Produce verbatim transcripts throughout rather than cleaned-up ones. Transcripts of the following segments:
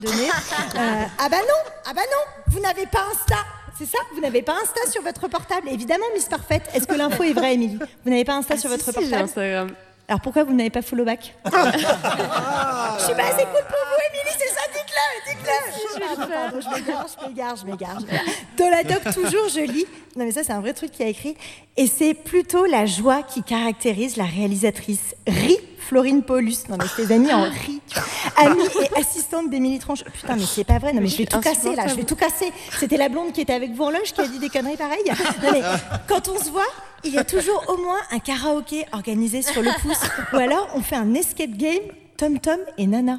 Donné. Euh, ah bah non, ah bah non, vous n'avez pas Insta. C'est ça, vous n'avez pas Insta sur votre portable. Évidemment, Miss Parfaite. Est-ce que l'info est vraie, Émilie? Vous n'avez pas Insta ah, sur si, votre si, portable? j'ai Instagram. Alors pourquoi vous n'avez pas follow back? Je suis pas assez cool pour vous, Émilie, c'est ça, dites-le, dites-le. Si, je vais le faire. Je m'égare, je m'égare, je m'égare. Dans la doc, toujours, je lis. Non mais ça, c'est un vrai truc qui a écrit. Et c'est plutôt la joie qui caractérise la réalisatrice. Rit Florine Paulus. Non mais ses amis en rient, tu vois. Amie et assistante d'Émilie Tronche. Putain, mais c'est pas vrai. Non mais je vais tout casser là, je vais tout casser. C'était la blonde qui était avec vous en loge qui a dit des conneries pareilles. Non mais quand on se voit, il y a toujours au moins un karaoké organisé sur le pouce. Ou alors on fait un escape game. Tom Tom et Nana.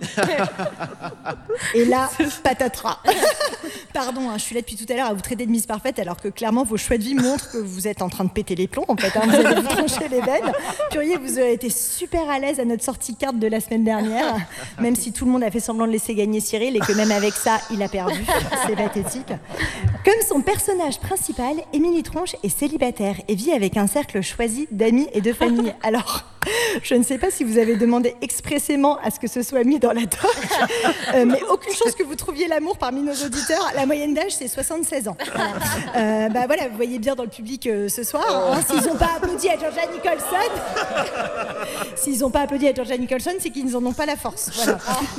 Et là, patatras. Pardon, hein, je suis là depuis tout à l'heure à vous traiter de Miss Parfaite alors que clairement vos choix de vie montrent que vous êtes en train de péter les plombs en fait. Hein, vous allez vous trancher les veines. Purier, vous avez été super à l'aise à notre sortie carte de la semaine dernière, même si tout le monde a fait semblant de laisser gagner Cyril et que même avec ça, il a perdu. C'est pathétique. Comme son personnage principal, Émilie Tronche est célibataire et vit avec un cercle choisi d'amis et de famille. Alors, je ne sais pas si vous avez demandé expressément à ce que ce soit mis dans la doc, euh, mais aucune chance que vous trouviez l'amour parmi nos auditeurs. La moyenne d'âge, c'est soixante-seize ans. Voilà. Euh, bah voilà, vous voyez bien dans le public euh, ce soir, hein, s'ils n'ont pas applaudi à Georgia Nicholson, s'ils n'ont pas applaudi à Georgia Nicholson, c'est qu'ils n'en ont pas la force. Voilà.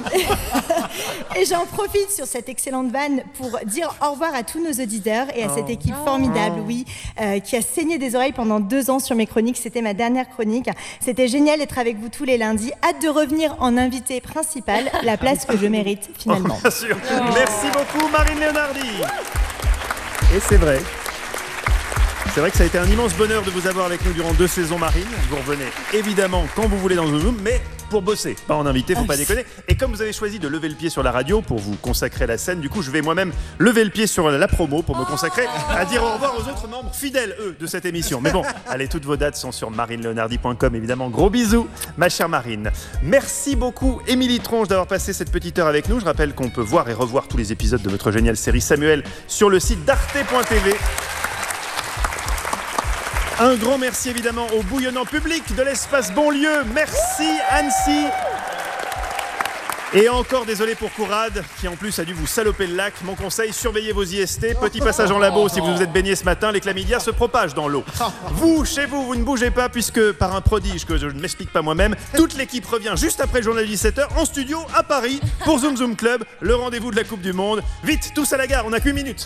Et j'en profite sur cette excellente vanne pour dire au revoir à tous nos auditeurs et à cette équipe formidable, oui, euh, qui a saigné des oreilles pendant deux ans sur mes chroniques. C'était ma dernière chronique. C'était génial d'être avec vous tous les lundis. Hâte de revenir en invité principal, la place que je mérite finalement. Oh, bien sûr. Oh. Merci beaucoup Marine Leonardi. Et c'est vrai. C'est vrai que ça a été un immense bonheur de vous avoir avec nous durant deux saisons, Marine. Vous revenez évidemment quand vous voulez dans le Zoom, mais pour bosser, pas en invité, faut pas déconner. Et comme vous avez choisi de lever le pied sur la radio pour vous consacrer à la scène, du coup je vais moi-même lever le pied sur la promo pour me consacrer à dire au revoir aux autres membres fidèles, eux, de cette émission. Mais bon, allez, toutes vos dates sont sur marine leonardi point com, évidemment. Gros bisous, ma chère Marine. Merci beaucoup, Émilie Tronche, d'avoir passé cette petite heure avec nous. Je rappelle qu'on peut voir et revoir tous les épisodes de votre géniale série Samuel sur le site d'arte point t v. Un grand merci évidemment au bouillonnant public de l'espace Bonlieu. Merci Annecy. Et encore désolé pour Courade, qui en plus a dû vous saloper le lac. Mon conseil, surveillez vos I S T. Petit passage en labo si vous vous êtes baigné ce matin. Les chlamydia se propagent dans l'eau. Vous, chez vous, vous ne bougez pas puisque par un prodige que je ne m'explique pas moi-même, toute l'équipe revient juste après le journal de dix-sept heures en studio à Paris pour Zoom Zoom Club, le rendez-vous de la Coupe du Monde. Vite, tous à la gare, on n'a qu'une minute.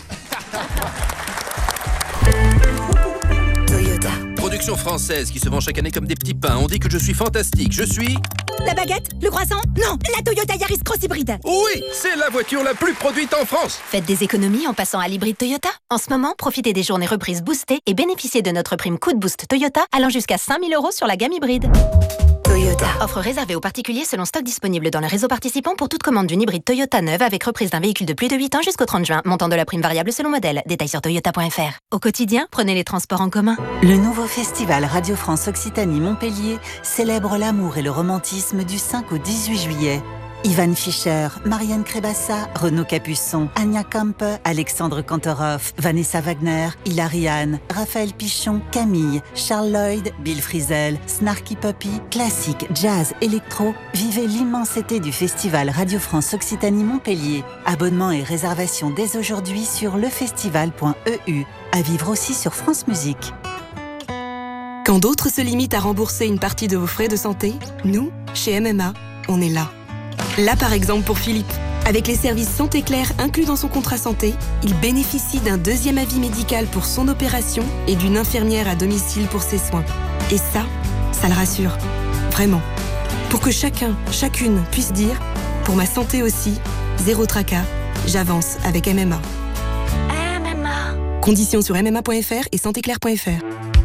Production française qui se vend chaque année comme des petits pains. On dit que je suis fantastique. Je suis... La baguette? Le croissant? Non, la Toyota Yaris Cross Hybride. Oui, c'est la voiture la plus produite en France. Faites des économies en passant à l'hybride Toyota. En ce moment, profitez des journées reprises boostées et bénéficiez de notre prime Coup de Boost Toyota allant jusqu'à cinq mille euros sur la gamme hybride. Toyota. Offre réservée aux particuliers selon stock disponible dans le réseau participant pour toute commande d'une hybride Toyota neuve avec reprise d'un véhicule de plus de huit ans jusqu'au trente juin. Montant de la prime variable selon modèle. Détails sur toyota point f r. Au quotidien, prenez les transports en commun. Le nouveau festival Radio France Occitanie Montpellier célèbre l'amour et le romantisme du cinq au dix-huit juillet. Ivan Fischer, Marianne Crébassa, Renaud Capuçon, Anya Kampe, Alexandre Kantorov, Vanessa Wagner, Hilary Hahn, Raphaël Pichon, Camille, Charles Lloyd, Bill Frisell, Snarky Puppy, classique, jazz, électro. Vivez l'immensité du festival Radio France Occitanie Montpellier. Abonnement et réservation dès aujourd'hui sur lefestival point e u. À vivre aussi sur France Musique. Quand d'autres se limitent à rembourser une partie de vos frais de santé, nous, chez M M A, on est là. Là, par exemple, pour Philippe. Avec les services Santé Claire inclus dans son contrat santé, il bénéficie d'un deuxième avis médical pour son opération et d'une infirmière à domicile pour ses soins. Et ça, ça le rassure. Vraiment. Pour que chacun, chacune puisse dire « Pour ma santé aussi, zéro tracas, j'avance avec M M A ». M M A. Conditions sur m m a point f r et santé claire point f r.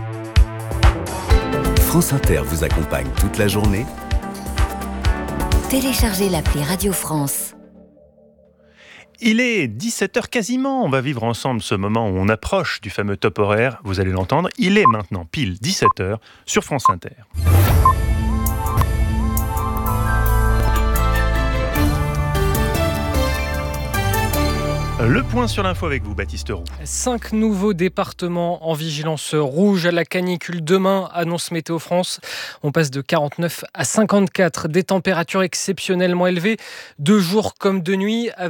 France Inter vous accompagne toute la journée. Téléchargez l'appli Radio France. Il est dix-sept heures quasiment. On va vivre ensemble ce moment où on approche du fameux top horaire. Vous allez l'entendre. Il est maintenant pile dix-sept heures sur France Inter. Le point sur l'info avec vous, Baptiste Roux. Cinq nouveaux départements en vigilance rouge à la canicule demain, annonce Météo France. On passe de quarante-neuf à cinquante-quatre, des températures exceptionnellement élevées, de jour comme de nuit. Avec